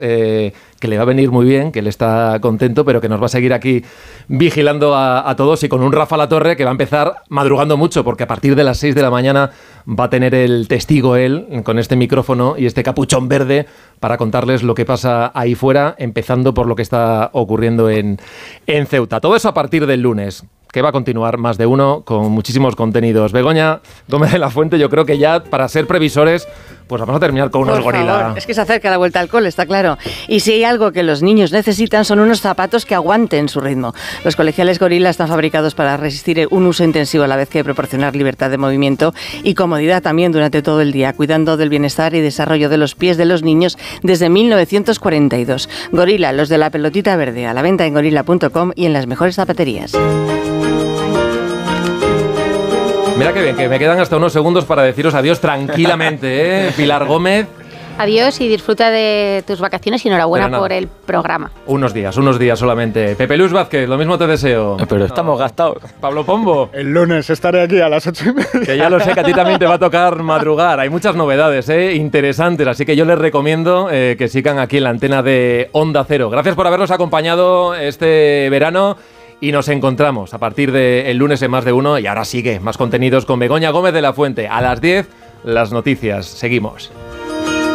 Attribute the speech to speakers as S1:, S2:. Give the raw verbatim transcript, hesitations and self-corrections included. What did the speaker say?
S1: Eh, que le va a venir muy bien, que él está contento, pero que nos va a seguir aquí vigilando a, a todos, y con un Rafa Latorre que va a empezar madrugando mucho, porque a partir de las seis de la mañana va a tener el testigo él, con este micrófono y este capuchón verde, para contarles lo que pasa ahí fuera, empezando por lo que está ocurriendo en, en Ceuta. Todo eso a partir del lunes, que va a continuar Más de Uno con muchísimos contenidos. Begoña Gómez de la Fuente, yo creo que ya para ser previsores, pues vamos a terminar con unos
S2: Por
S1: gorila.
S2: favor, es que se acerca la vuelta al cole, está claro. Y si hay algo que los niños necesitan son unos zapatos que aguanten su ritmo. Los colegiales gorila están fabricados para resistir un uso intensivo a la vez que proporcionar libertad de movimiento y comodidad también durante todo el día, cuidando del bienestar y desarrollo de los pies de los niños desde mil novecientos cuarenta y dos. Gorila, los de la pelotita verde, a la venta en gorila punto com y en las mejores zapaterías.
S1: Mira qué bien, que me quedan hasta unos segundos para deciros adiós tranquilamente, ¿eh? Pilar Gómez.
S3: Adiós y disfruta de tus vacaciones y enhorabuena por el programa.
S1: Unos días, unos días solamente. Pepe Luis Vázquez, lo mismo te deseo.
S4: Pero estamos gastados.
S1: Pablo Pombo.
S5: El lunes estaré aquí a las ocho y media.
S1: Que ya lo sé, que a ti también te va a tocar madrugar. Hay muchas novedades, ¿eh? Interesantes, así que yo les recomiendo eh, que sigan aquí en la antena de Onda Cero. Gracias por habernos acompañado este verano. Y nos encontramos a partir del lunes en Más de Uno. Y ahora sigue más contenidos con Begoña Gómez de la Fuente. A las diez, las noticias. Seguimos.